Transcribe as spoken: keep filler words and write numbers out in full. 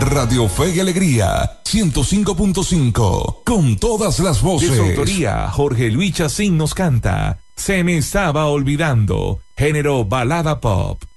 Radio Fe y Alegría, ciento cinco punto cinco, con todas las voces. De su autoría, Jorge Luis Chacín nos canta Se me estaba olvidando, género balada pop.